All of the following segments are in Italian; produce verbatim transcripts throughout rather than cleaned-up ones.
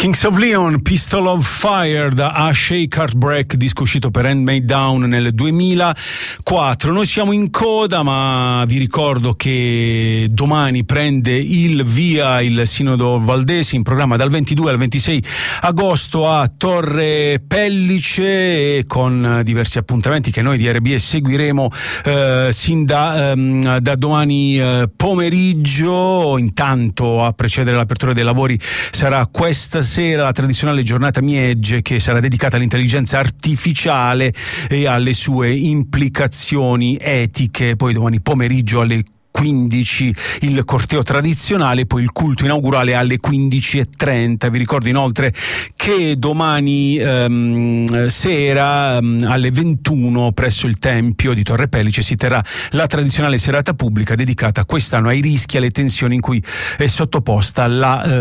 Kings of Leon, Pistol of Fire da A Shake Heartbreak, disco uscito per Handmade Down nel duemilaquattro. Noi siamo in coda, ma vi ricordo che domani prende il via il Sinodo Valdese, in programma dal ventidue al ventisei agosto a Torre Pellice, con diversi appuntamenti che noi di R B E seguiremo eh, sin da, ehm, da domani eh, pomeriggio. Intanto, a precedere l'apertura dei lavori sarà questa sera la tradizionale giornata Miegge, che sarà dedicata all'intelligenza artificiale e alle sue implicazioni etiche. Poi domani pomeriggio alle quindici il corteo tradizionale, poi il culto inaugurale alle quindici e trenta. Vi ricordo inoltre che domani ehm, sera ehm, alle ventuno presso il Tempio di Torre Pellice si terrà la tradizionale serata pubblica dedicata quest'anno ai rischi e alle tensioni in cui è sottoposta la eh,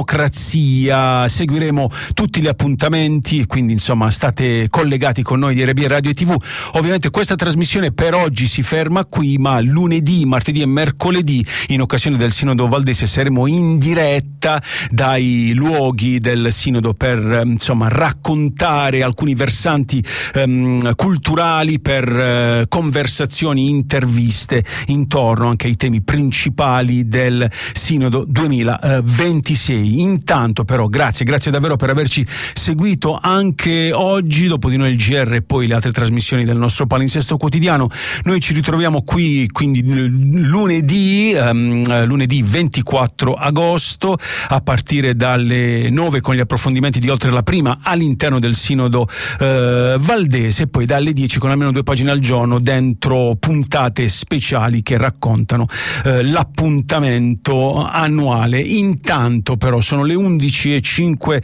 democrazia. Seguiremo tutti gli appuntamenti, quindi insomma state collegati con noi di R B E Radio e tivù. Ovviamente questa trasmissione per oggi si ferma qui, ma lunedì, martedì e mercoledì, in occasione del Sinodo Valdese, saremo in diretta dai luoghi del Sinodo per insomma raccontare alcuni versanti ehm, culturali, per eh, conversazioni, interviste intorno anche ai temi principali del Sinodo duemilaventisei. Intanto però grazie, grazie davvero per averci seguito anche oggi. Dopo di noi il G R e poi le altre trasmissioni del nostro palinsesto quotidiano. Noi ci ritroviamo qui quindi lunedì, um, lunedì ventiquattro agosto a partire dalle nove con gli approfondimenti di Oltre la Prima all'interno del Sinodo uh, Valdese, e poi dalle dieci con almeno due pagine al giorno dentro puntate speciali che raccontano uh, l'appuntamento annuale. Intanto però sono le undici e cinque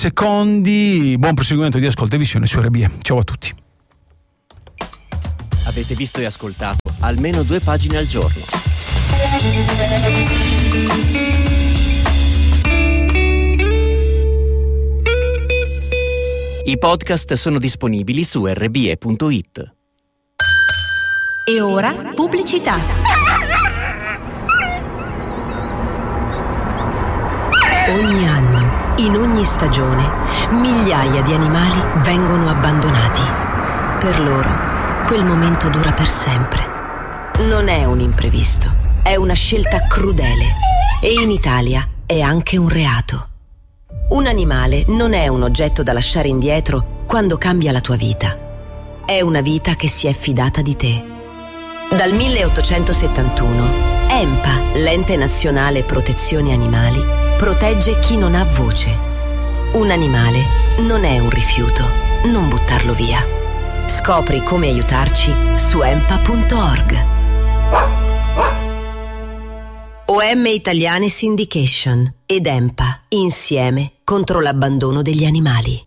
secondi. Buon proseguimento di ascolto e visione su R B E. Ciao a tutti. Avete visto e ascoltato almeno due pagine al giorno. I podcast sono disponibili su r b e punto i t. E ora pubblicità. Ogni anno, in ogni stagione, migliaia di animali vengono abbandonati. Per loro quel momento dura per sempre. Non è un imprevisto, è una scelta crudele, e in Italia è anche un reato. Un animale non è un oggetto da lasciare indietro quando cambia la tua vita. È una vita che si è fidata di te. Dal milleottocentosettantuno, EMPA, l'Ente Nazionale Protezione Animali, protegge chi non ha voce. Un animale non è un rifiuto, non buttarlo via. Scopri come aiutarci su empa punto org. O M Italiane Syndication ed EMPA, insieme contro l'abbandono degli animali.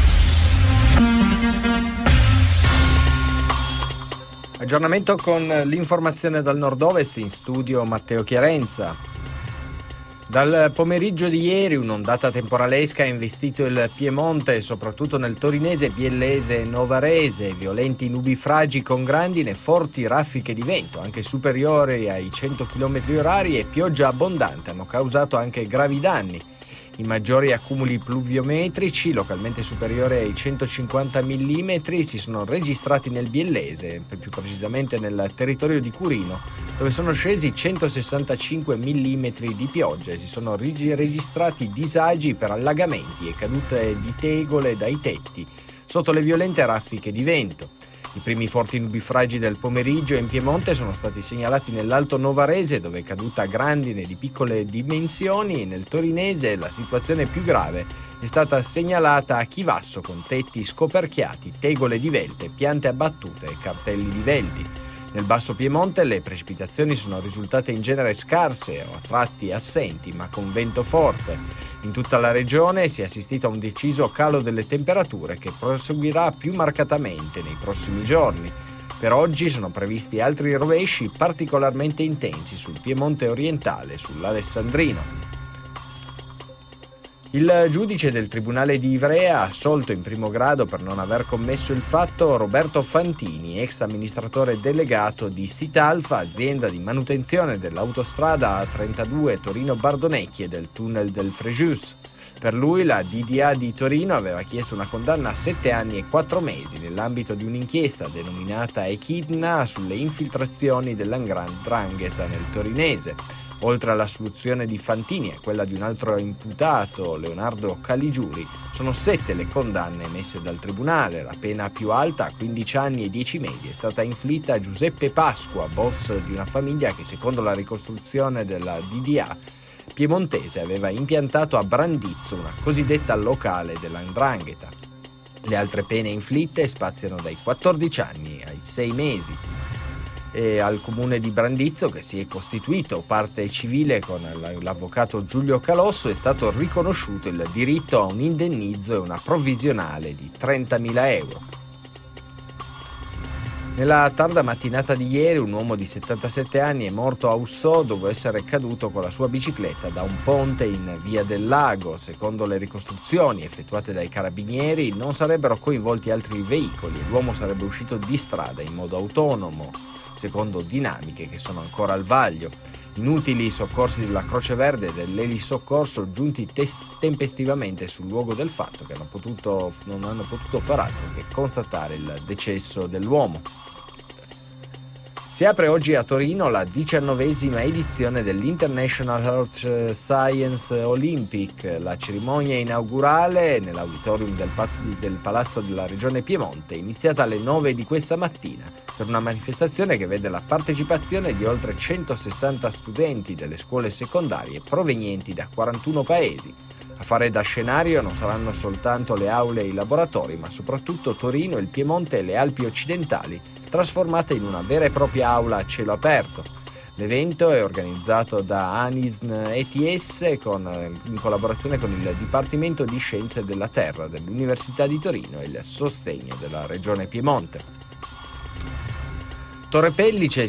Aggiornamento con l'informazione dal nord-ovest, in studio Matteo Chiarenza. Dal pomeriggio di ieri un'ondata temporalesca ha investito il Piemonte, soprattutto nel torinese, biellese e novarese. Violenti nubifragi con grandine e forti raffiche di vento, anche superiori ai cento chilometri orari, e pioggia abbondante hanno causato anche gravi danni. I maggiori accumuli pluviometrici, localmente superiori ai centocinquanta millimetri, si sono registrati nel biellese, più precisamente nel territorio di Curino, dove sono scesi centosessantacinque millimetri di pioggia e si sono registrati disagi per allagamenti e cadute di tegole dai tetti sotto le violente raffiche di vento. I primi forti nubifragi del pomeriggio in Piemonte sono stati segnalati nell'Alto Novarese, dove è caduta grandine di piccole dimensioni, e nel torinese la situazione più grave è stata segnalata a Chivasso, con tetti scoperchiati, tegole divelte, piante abbattute e cartelli divelti. Nel Basso Piemonte le precipitazioni sono risultate in genere scarse o a tratti assenti, ma con vento forte. In tutta la regione si è assistito a un deciso calo delle temperature, che proseguirà più marcatamente nei prossimi giorni. Per oggi sono previsti altri rovesci particolarmente intensi sul Piemonte orientale e sull'Alessandrino. Il giudice del Tribunale di Ivrea ha assolto in primo grado per non aver commesso il fatto Roberto Fantini, ex amministratore delegato di Sitalfa, azienda di manutenzione dell'autostrada A trentadue Torino-Bardonecchie e del tunnel del Frejus. Per lui la D D A di Torino aveva chiesto una condanna a sette anni e quattro mesi nell'ambito di un'inchiesta denominata Echidna sulle infiltrazioni dell'Ndrangheta nel torinese. Oltre all'assoluzione di Fantini e quella di un altro imputato, Leonardo Caligiuri, sono sette le condanne emesse dal tribunale. La pena più alta, quindici anni e dieci mesi, è stata inflitta a Giuseppe Pasqua, boss di una famiglia che, secondo la ricostruzione della D D A piemontese, aveva impiantato a Brandizzo una cosiddetta locale dell'Ndrangheta. Le altre pene inflitte spaziano dai quattordici anni ai sei mesi. E al comune di Brandizzo, che si è costituito parte civile con l'avvocato Giulio Calosso, è stato riconosciuto il diritto a un indennizzo e una provvisionale di trentamila euro. Nella tarda mattinata di ieri un uomo di settantasette anni è morto a Ussò dopo essere caduto con la sua bicicletta da un ponte in Via del Lago. Secondo le ricostruzioni effettuate dai carabinieri non sarebbero coinvolti altri veicoli e l'uomo sarebbe uscito di strada in modo autonomo, secondo dinamiche che sono ancora al vaglio. Inutili i soccorsi della Croce Verde e dell'elisoccorso giunti tes- tempestivamente sul luogo del fatto, che hanno potuto, non hanno potuto far altro che constatare il decesso dell'uomo. Si apre oggi a Torino la diciannovesima edizione dell'International Earth Science Olympic. La cerimonia inaugurale nell'auditorium del, Pazzo, del Palazzo della Regione Piemonte è iniziata alle nove di questa mattina per una manifestazione che vede la partecipazione di oltre centosessanta studenti delle scuole secondarie provenienti da quarantuno paesi. A fare da scenario non saranno soltanto le aule e i laboratori, ma soprattutto Torino, il Piemonte e le Alpi occidentali, trasformate in una vera e propria aula a cielo aperto. L'evento è organizzato da ANISN E T S con, in collaborazione con il Dipartimento di Scienze della Terra dell'Università di Torino e il sostegno della Regione Piemonte. Torre Pellice